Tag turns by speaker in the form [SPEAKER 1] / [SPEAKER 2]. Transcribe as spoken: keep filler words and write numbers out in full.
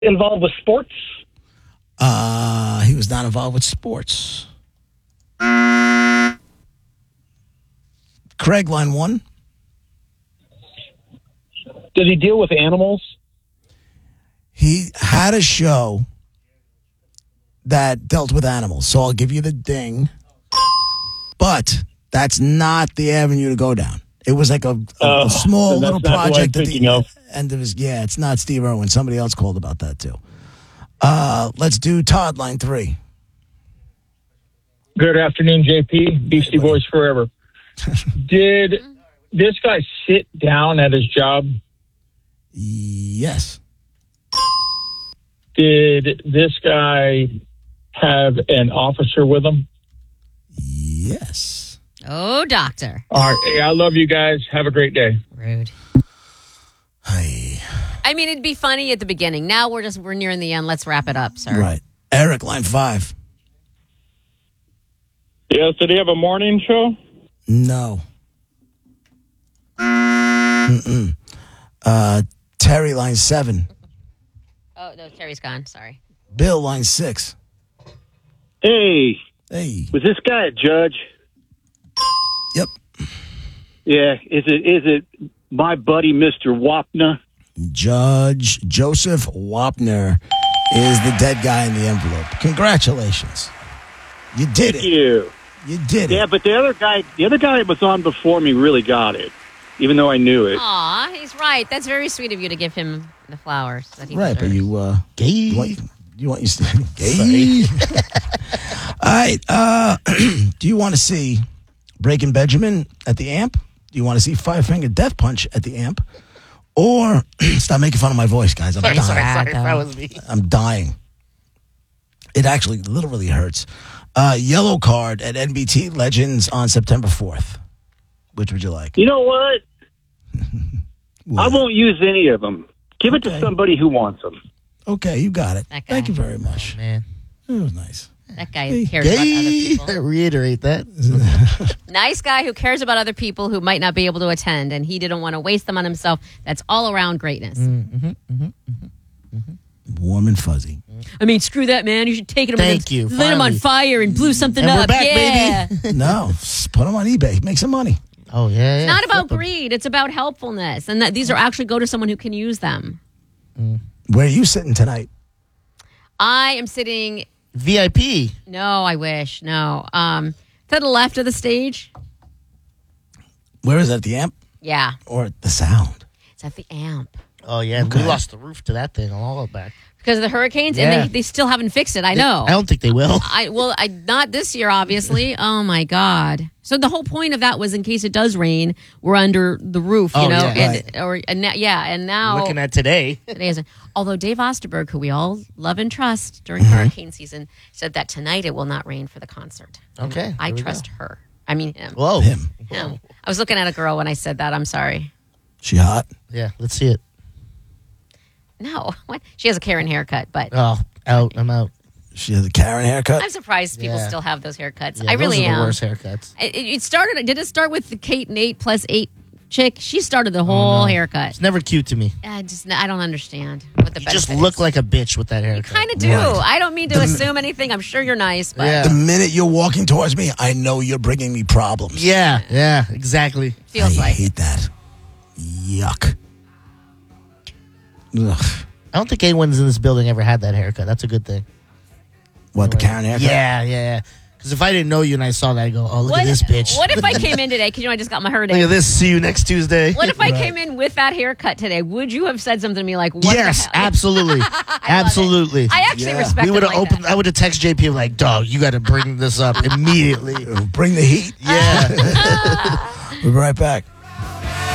[SPEAKER 1] involved with sports?
[SPEAKER 2] Uh, he was not involved with sports. Craig, line one.
[SPEAKER 1] Did he deal with animals?
[SPEAKER 2] He had a show that dealt with animals, so I'll give you the ding. But that's not the avenue to go down. It was like a, a,
[SPEAKER 1] Uh,
[SPEAKER 2] a small
[SPEAKER 1] then that's
[SPEAKER 2] little
[SPEAKER 1] not who I'm
[SPEAKER 2] project at
[SPEAKER 1] thinking
[SPEAKER 2] the
[SPEAKER 1] of.
[SPEAKER 2] end of his. Yeah, it's not Steve Irwin. Somebody else called about that too. Uh, let's do Todd, line three.
[SPEAKER 1] Good afternoon, J P. Beastie Boys forever. Did this guy sit down at his job?
[SPEAKER 2] Yes.
[SPEAKER 1] Did this guy have an officer with him?
[SPEAKER 2] Yes.
[SPEAKER 3] Oh, doctor.
[SPEAKER 1] All right. Hey, I love you guys. Have a great day.
[SPEAKER 3] Rude.
[SPEAKER 2] Hi.
[SPEAKER 3] I mean, it'd be funny at the beginning. Now we're just we're nearing the end. Let's wrap it up, sir.
[SPEAKER 2] Right. Eric, line five.
[SPEAKER 1] Yes, did he have a morning show?
[SPEAKER 2] No. Mm-mm. Uh, Terry, line seven.
[SPEAKER 3] Oh, no, Terry's gone. Sorry.
[SPEAKER 2] Bill, line six.
[SPEAKER 4] Hey,
[SPEAKER 2] Hey.
[SPEAKER 4] was this guy a judge?
[SPEAKER 2] Yep.
[SPEAKER 4] Yeah. Is it is it my buddy Mister Wapner?
[SPEAKER 2] Judge Joseph Wapner is the dead guy in the envelope. Congratulations. You did
[SPEAKER 4] Thank
[SPEAKER 2] it.
[SPEAKER 4] you.
[SPEAKER 2] You did it.
[SPEAKER 4] Yeah, but the other guy, the other guy that was on before me really got it, even though I knew it.
[SPEAKER 3] Aw, he's right. That's very sweet of you to give him the flowers that he
[SPEAKER 2] Right, but
[SPEAKER 3] deserves.
[SPEAKER 2] you, uh,
[SPEAKER 5] Gay.
[SPEAKER 2] you want, you want you to gay. All right. Uh, do you want to see Breaking Benjamin at the Amp? Do you want to see Five Finger Death Punch at the Amp? Or stop making fun of my voice, guys. I'm
[SPEAKER 5] Sorry,
[SPEAKER 2] dying.
[SPEAKER 5] sorry, sorry.
[SPEAKER 3] Bad,
[SPEAKER 5] That
[SPEAKER 3] though.
[SPEAKER 5] was me.
[SPEAKER 2] I'm dying. It actually literally hurts. Uh, yellow card at N B T Legends on September fourth. Which would you like?
[SPEAKER 4] You know what? I won't use any of them. Give it
[SPEAKER 2] Okay.
[SPEAKER 4] to somebody who wants them.
[SPEAKER 2] Okay, you got it.
[SPEAKER 3] That guy.
[SPEAKER 2] Thank you very much.
[SPEAKER 5] Man.
[SPEAKER 2] It was nice.
[SPEAKER 3] That guy
[SPEAKER 2] Hey,
[SPEAKER 3] cares about other
[SPEAKER 5] Gay.
[SPEAKER 3] people.
[SPEAKER 5] Reiterate that.
[SPEAKER 3] Nice guy who cares about other people who might not be able to attend, and he didn't want to waste them on himself. That's all around greatness.
[SPEAKER 2] Warm and fuzzy.
[SPEAKER 3] I mean, screw that, man. You should take him
[SPEAKER 5] Thank
[SPEAKER 3] and
[SPEAKER 5] you,
[SPEAKER 3] lit him on
[SPEAKER 5] finally.
[SPEAKER 3] fire and blew something
[SPEAKER 5] And we're
[SPEAKER 3] up.
[SPEAKER 5] back,
[SPEAKER 3] yeah.
[SPEAKER 5] baby.
[SPEAKER 2] No, just put them on eBay. Make some money.
[SPEAKER 5] Oh, yeah, yeah.
[SPEAKER 3] It's not about
[SPEAKER 5] Flip 'em.
[SPEAKER 3] greed. It's about helpfulness. And that these are actually go to someone who can use them.
[SPEAKER 2] Where are you sitting tonight?
[SPEAKER 3] I am sitting,
[SPEAKER 5] V I P.
[SPEAKER 3] no, I wish, no. Um, to the left of the stage.
[SPEAKER 2] Where is it? At the Amp
[SPEAKER 3] Yeah,
[SPEAKER 2] or at the Sound?
[SPEAKER 3] it's at the Amp.
[SPEAKER 5] Oh, yeah.
[SPEAKER 2] Okay.
[SPEAKER 5] We lost the roof to that thing a while back.
[SPEAKER 3] Because of the hurricanes,
[SPEAKER 5] Yeah.
[SPEAKER 3] and they, they still haven't fixed it. I know.
[SPEAKER 5] I don't think they will.
[SPEAKER 3] I well, I not this year, obviously. Oh my God! So the whole point of that was, in case it does rain, we're under the roof, you
[SPEAKER 5] Oh,
[SPEAKER 3] know,
[SPEAKER 5] yeah.
[SPEAKER 3] and, or and now, yeah, and now
[SPEAKER 5] Looking at today.
[SPEAKER 3] today is. Although Dave Osterberg, who we all love and trust during
[SPEAKER 5] Mm-hmm.
[SPEAKER 3] hurricane season, said that tonight it will not rain for the concert. And
[SPEAKER 5] Okay,
[SPEAKER 3] I
[SPEAKER 5] there we
[SPEAKER 3] trust her. I mean him.
[SPEAKER 5] Whoa.
[SPEAKER 2] Him.
[SPEAKER 3] Him. I was looking at a girl when I said that. I'm sorry.
[SPEAKER 2] She hot?
[SPEAKER 5] Yeah, let's see it.
[SPEAKER 3] No, what? She has a Karen haircut, but
[SPEAKER 5] Oh, out. I'm out.
[SPEAKER 2] She has a Karen haircut?
[SPEAKER 3] I'm surprised people
[SPEAKER 5] Yeah.
[SPEAKER 3] still have those haircuts.
[SPEAKER 5] Yeah,
[SPEAKER 3] I really
[SPEAKER 5] those are
[SPEAKER 3] am.
[SPEAKER 5] the worst haircuts.
[SPEAKER 3] It, it started. Did it start with the Kate and eight plus eight chick? She started the whole haircut.
[SPEAKER 5] It's never cute to me.
[SPEAKER 3] I just I don't understand what the
[SPEAKER 5] You
[SPEAKER 3] benefit
[SPEAKER 5] just look
[SPEAKER 3] is.
[SPEAKER 5] like a bitch with that haircut.
[SPEAKER 3] Kind of do.
[SPEAKER 2] Right.
[SPEAKER 3] I don't mean to assume anything. I'm sure you're nice, but
[SPEAKER 5] Yeah.
[SPEAKER 2] The minute you're walking towards me, I know you're bringing me problems.
[SPEAKER 5] Yeah, yeah, exactly.
[SPEAKER 3] feels
[SPEAKER 2] I
[SPEAKER 3] like
[SPEAKER 2] hate that. Yuck. Ugh.
[SPEAKER 5] I don't think anyone's in this building ever had that haircut. That's a good thing.
[SPEAKER 2] What, the Karen haircut?
[SPEAKER 5] Yeah, yeah. Because if I didn't know you and I saw that, I'd go, oh, look
[SPEAKER 3] what,
[SPEAKER 5] at this bitch.
[SPEAKER 3] what if I came in today? Because you know I just got my hair
[SPEAKER 5] Look at
[SPEAKER 3] done.
[SPEAKER 5] this. See you next Tuesday.
[SPEAKER 3] What if I came in with that haircut today? Would you have said something to me like, "What
[SPEAKER 5] yes,
[SPEAKER 3] the hell?"
[SPEAKER 5] absolutely. Absolutely.
[SPEAKER 3] I actually
[SPEAKER 2] Yeah.
[SPEAKER 3] respect.
[SPEAKER 5] we would
[SPEAKER 3] it
[SPEAKER 5] have
[SPEAKER 3] like
[SPEAKER 5] opened,
[SPEAKER 3] that.
[SPEAKER 5] I would have texted J P like, dog, you got to bring this up immediately.
[SPEAKER 2] Bring the heat.
[SPEAKER 5] Yeah.
[SPEAKER 2] We'll be right back.